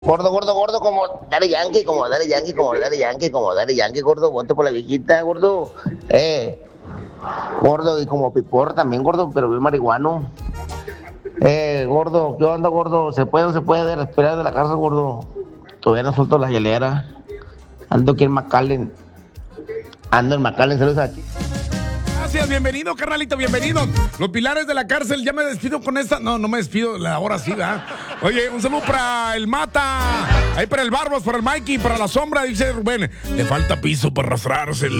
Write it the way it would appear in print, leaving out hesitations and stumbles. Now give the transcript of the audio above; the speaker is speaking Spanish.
Gordo, gordo, gordo, como Daddy Yankee, como Daddy Yankee, como Daddy Yankee, como Daddy Yankee, gordo, voto por la viejita, gordo. Gordo, y como Piporro también, gordo, pero bien marihuano. Gordo, ¿qué onda, gordo? ¿Se puede o se puede respirar de la cárcel, gordo? Todavía no suelto la hielera. Ando aquí en McAllen. Ando en McAllen, saludos aquí. Gracias, bienvenido, carnalito, bienvenido. Los pilares de la cárcel, ya me despido con esta. No me despido, ahora sí, ¿verdad? Oye, un saludo para el Mata, ahí para el Barbas, para el Mikey, para la Sombra, dice Rubén. Le falta piso para arrastrarse.